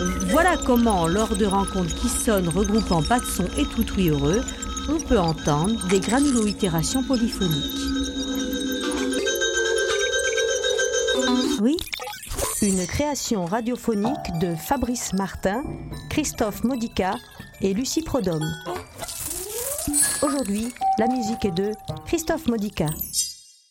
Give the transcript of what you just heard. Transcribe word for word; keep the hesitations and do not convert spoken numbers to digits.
Voilà comment, lors de rencontres qui sonnent regroupant pas de son et toutouis heureux, on peut entendre des granulo-itérations polyphoniques. Oui, une création radiophonique de Fabrice Martin, Christophe Modica et Lucie Prodhomme. Aujourd'hui, la musique est de Christophe Modica.